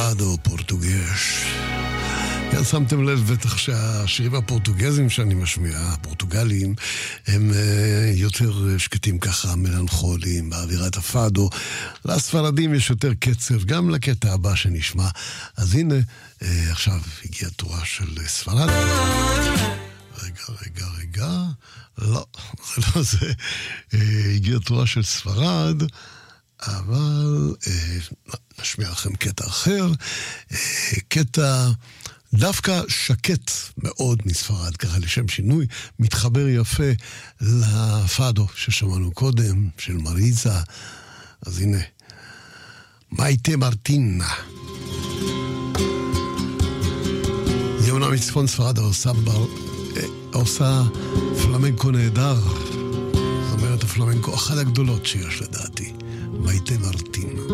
פאדו פורטוגש. כן, שמתם לב בטח שהשירים הפורטוגזים שאני משמיע, הפורטוגלים, הם יותר שקטים ככה, מלנכוליים, באווירת הפאדו. לספרדים יש יותר קצב, גם לקטע הבא שנשמע. אז הנה, עכשיו הגיעה תורה של ספרד. רגע. לא, זה לא זה. הגיעה תורה של ספרד, אבל נשמיע לכם קטע אחר. קטע דווקא שקט מאוד מספרד, ככה לשם שינוי, מתחבר יפה לפאדו ששמענו קודם, של מריזה. אז הנה, מייטה מרטינה. יונה מצפון ספרד עושה פלמנקו נהדר. זאת אומרת, הפלמנקו אחת הגדולות שיש לדעתי. מייטה מרטינה.